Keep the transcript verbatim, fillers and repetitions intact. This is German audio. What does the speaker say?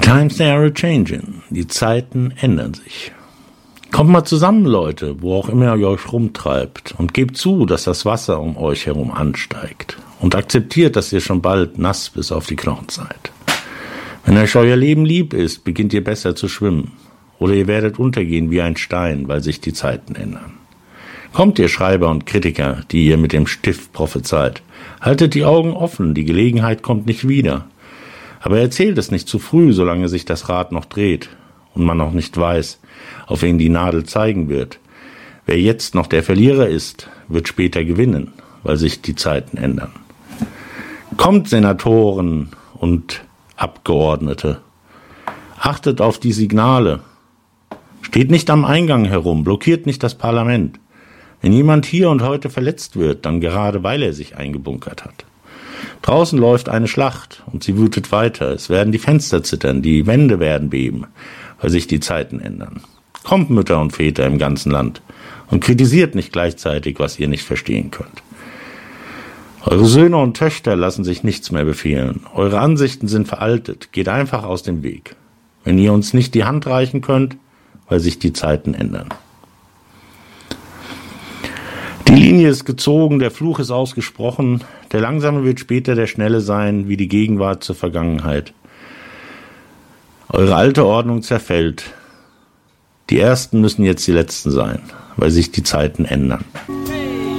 Times they are a-changing. Die Zeiten ändern sich. Kommt mal zusammen, Leute, wo auch immer ihr euch rumtreibt, und gebt zu, dass das Wasser um euch herum ansteigt. Und akzeptiert, dass ihr schon bald nass bis auf die Knochen seid. Wenn euch euer Leben lieb ist, beginnt ihr besser zu schwimmen. Oder ihr werdet untergehen wie ein Stein, weil sich die Zeiten ändern. Kommt, ihr Schreiber und Kritiker, die ihr mit dem Stift prophezeit. Haltet die Augen offen, die Gelegenheit kommt nicht wieder. Aber erzählt es nicht zu früh, solange sich das Rad noch dreht und man noch nicht weiß, auf wen die Nadel zeigen wird. Wer jetzt noch der Verlierer ist, wird später gewinnen, weil sich die Zeiten ändern. Kommt, Senatoren und Abgeordnete, achtet auf die Signale. Steht nicht am Eingang herum, blockiert nicht das Parlament. Wenn jemand hier und heute verletzt wird, dann gerade weil er sich eingebunkert hat. Draußen läuft eine Schlacht und sie wütet weiter. Es werden die Fenster zittern, die Wände werden beben, weil sich die Zeiten ändern. Kommt, Mütter und Väter im ganzen Land, und kritisiert nicht gleichzeitig, was ihr nicht verstehen könnt. Eure Söhne und Töchter lassen sich nichts mehr befehlen. Eure Ansichten sind veraltet. Geht einfach aus dem Weg. Wenn ihr uns nicht die Hand reichen könnt, weil sich die Zeiten ändern. Die Linie ist gezogen, der Fluch ist ausgesprochen, der Langsame wird später der Schnelle sein, wie die Gegenwart zur Vergangenheit. Eure alte Ordnung zerfällt. Die Ersten müssen jetzt die Letzten sein, weil sich die Zeiten ändern.